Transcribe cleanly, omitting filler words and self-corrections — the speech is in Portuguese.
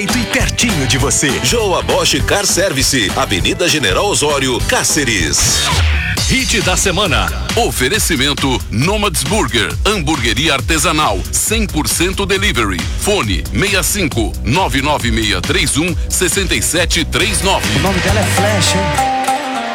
E pertinho de você. Joa Bosch Car Service, Avenida General Osório, Cáceres. Hit da semana. Oferecimento Nomads Burger, hamburgueria artesanal, 100% delivery. Fone 65 99631 6739. O nome dela é Flash, hein?